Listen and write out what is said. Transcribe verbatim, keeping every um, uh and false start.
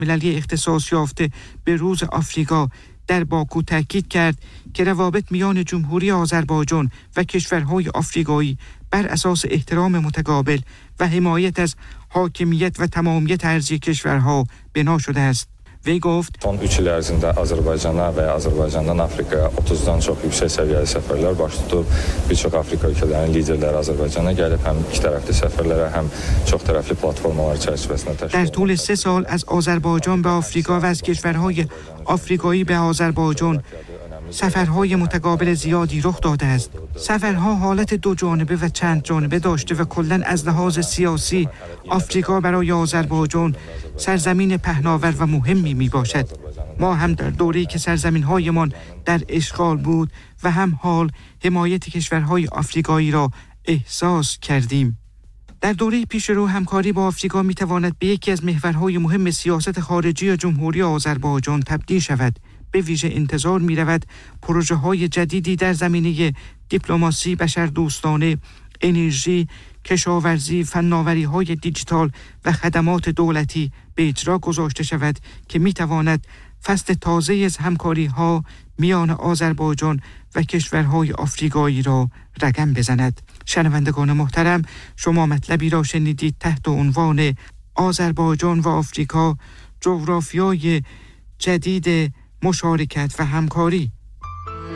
مللی اختصاص یافته به روز آفریقا در باکو تاکید کرد که روابط میان جمهوری آذربایجان و کشورهای آفریقایی بر اساس احترام متقابل و حمایت از حاکمیت و تمامیت ارضی کشورها بنا شده است. وی گفت son üç il ərzində Azərbaycana və ya Azərbaycandan Afrikaya otuzdan çox yüksək səviyyəli səfərlər baş tutub. Bir çox Afrika ölkələrinin liderləri Azərbaycana gəlib, həm iki tərəfli səfərlərə, həm çox tərəfli platformalar çərçivəsində təşkil در طول سه سال از آذربایجان به آفریقا و از کشورهای آفریقایی به آذربایجان سفرهای متقابل زیادی رخ داده است. سفرها حالت دو جانبه و چند جانبه داشته و کلاً از لحاظ سیاسی آفریقا برای آذربایجان سرزمین پهناور و مهمی می باشد. ما هم در دوره‌ای که سرزمین‌هایمان در اشغال بود و هم حال حمایت کشورهای آفریقایی را احساس کردیم. در دوره پیش رو همکاری با آفریقا می تواند به یکی از محورهای مهم سیاست خارجی جمهوری آذربایجان تبدیل شود. به ویژه انتظار می رود پروژه های جدیدی در زمینه دیپلماسی بشردوستانه، انرژی، کشاورزی، فناوری های دیجیتال و خدمات دولتی به اجرا گذاشته شود که می تواند فصل تازه از همکاری ها میان آذربایجان و کشورهای آفریقایی را رقم بزند. شنوندگان محترم، شما مطلبی را شنیدید تحت عنوان آذربایجان و آفریقا، جغرافیای جدید مشارکت و همکاری.